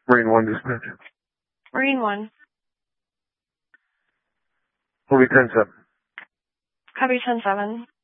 Marine 1 dispatch. Marine 1. Will be 10-7. Copy 10-7.